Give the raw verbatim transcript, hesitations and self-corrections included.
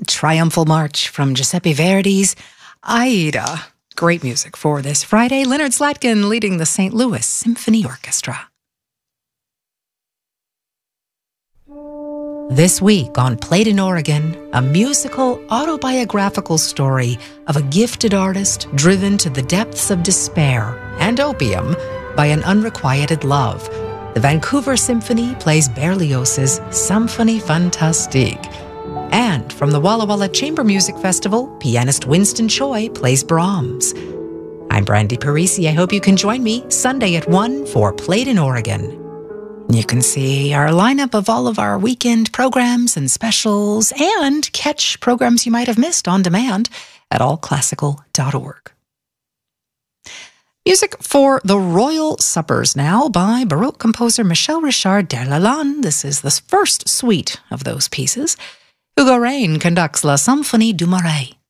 Triumphal March from Giuseppe Verdi's Aida. Great music for this Friday. Leonard Slatkin leading the Saint Louis Symphony Orchestra. This week on Played in Oregon, a musical autobiographical story of a gifted artist driven to the depths of despair and opium by an unrequited love. The Vancouver Symphony plays Berlioz's Symphonie Fantastique. And from the Walla Walla Chamber Music Festival, pianist Winston Choi plays Brahms. I'm Brandy Parisi. I hope you can join me Sunday at one for Played in Oregon. You can see our lineup of all of our weekend programs and specials and catch programs you might have missed on demand at all classical dot org. Music for The Royal Suppers now by Baroque composer Michel Richard Derlalande. This is the first suite of those pieces. Hugo Rain conducts La Symphonie du Marais.